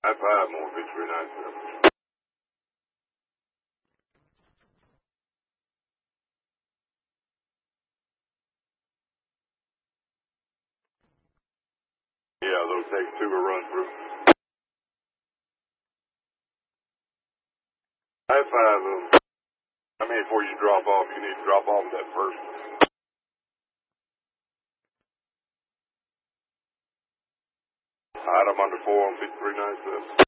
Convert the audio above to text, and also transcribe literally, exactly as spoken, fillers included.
High five more, fifty-three ninety-seven. Yeah, those take two will run through. High five them. I mean, before you drop off, you need to drop off that first. Item under four on fifty-three ninety-seven.